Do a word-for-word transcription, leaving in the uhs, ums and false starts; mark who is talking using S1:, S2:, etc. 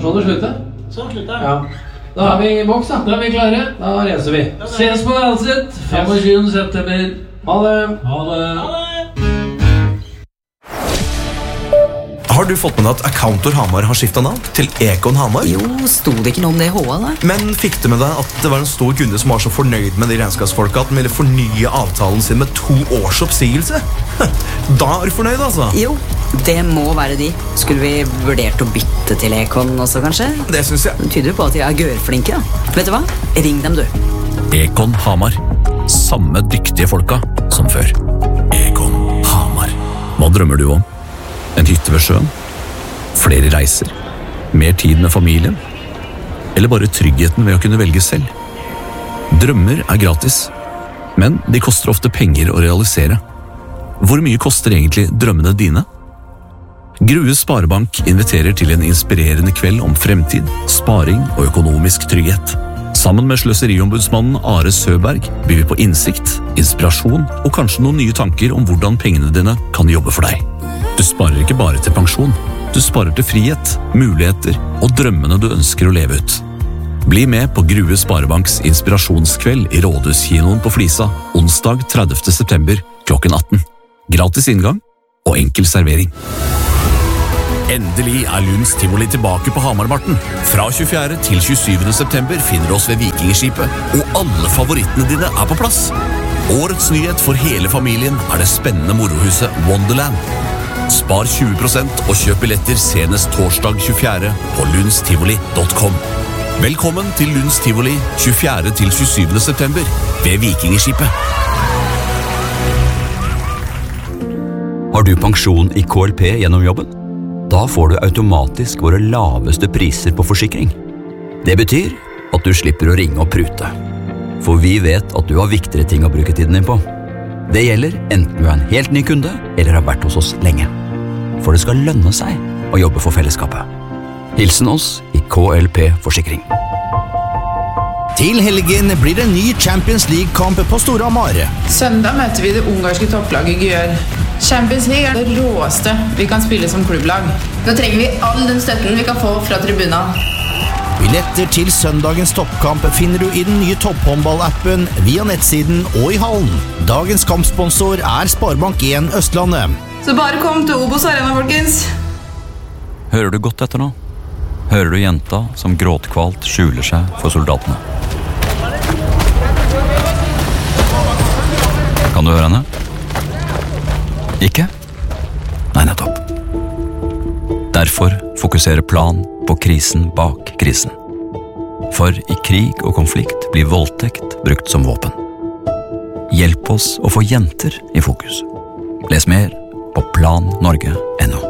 S1: Sånn du slutter?
S2: Sånn slutter
S1: Ja. Da er vi i boks da.
S2: Da er vi klare.
S1: Da reiser vi.
S2: Ses på Valset tjuefem september.
S1: Ha det.
S2: Ha det. Ha det.
S3: Har du fått med deg at Accountor Hamar har skiftet navn til Econ Hamar?
S4: Jo, stod det ikke noe om det i H A da?
S3: Men fikk du med deg at det var en stor kunde som var så fornøyd med de regnskapsfolka at de ville fornye avtalen sin med to års oppsigelse? Da er du fornøyd, altså?
S4: Jo, det må være de. Skulle vi vurdert å bytte til Econ også, kanskje?
S3: Det synes jeg.
S4: Det tyder jo på at de er gørflinke, da. Vet du hva? Ring dem, du.
S5: Econ Hamar. Samme dyktige folka som før. Econ Hamar. Hva drømmer du om? En hytte ved sjøen? Flere reiser? Mer tid med familien? Eller bare tryggheten ved å kunne velge selv? Drømmer er gratis, men de koster ofte penger å realisere. Hvor mye koster egentlig drømmene dine? Grue Sparebank inviterer til en inspirerende kveld om fremtid, sparing og økonomisk trygghet. Sammen med sløseriombudsmannen Are Søberg byr vi på innsikt, inspirasjon og kanskje noen nye tanker om hvordan pengene dine kan jobbe for deg. Du sparer ikke bare til pensjon, du sparer til frihet, muligheter og drømmene du ønsker å leve ut. Bli med på Grue Sparebanks inspirasjonskveld i Rådhuskinoen på Flisa, onsdag tredivte september klokken atten. Gratis inngang og enkel servering. Endelig er Lunds Tivoli tilbake på Hamarmarten. Fra tjuefjerde til tjuesyvende september finner du oss ved Vikingskipet, og alle favorittene dine er på plass. Årets nyhet for hele familien er det spennende morohuset Wonderland. Spar tjue prosent og kjøp billetter senest torsdag tjuefjerde på lundstivoli punktum com. Velkommen til Lunds Tivoli tjuefjerde til tjuesyvende september ved Vikingskipet.
S6: Har du pensjon i K L P gjennom jobben? Da får du automatisk våre laveste priser på forsikring. Det betyr at du slipper å ringe og prute. For vi vet at du har viktigere ting å bruke tiden din på. Det gjelder enten du er en helt ny kunde eller har vært hos oss lenge. For det skal lønne seg å jobbe for fellesskapet. Hilsen oss i K L P Forsikring.
S7: Til helgen blir det en ny Champions League-kamp på Storhamar.
S8: Søndag møter vi det ungarske topplaget Györ. Champions League er det råeste vi kan spille som klubblag.
S9: Nå trenger vi all den støtten vi kan få fra tribunen.
S7: Billetter til søndagens toppkamp finner du i den nye topphåndball-appen via nettsiden og i hallen. Dagens kampsponsor er Sparebank en Østlandet.
S9: Så bare kom til Obos Arena, folkens.
S6: Hører du godt etter nå? Hører du jenta som gråtkvalt skjuler seg for soldatene? Kan du høre henne? Ikke? Nei, nettopp. Derfor fokuserer Plan på krisen bak krisen. For i krig og konflikt blir voldtekt brukt som våpen. Hjelp oss å få jenter i fokus. Les mer på plan norge punktum no.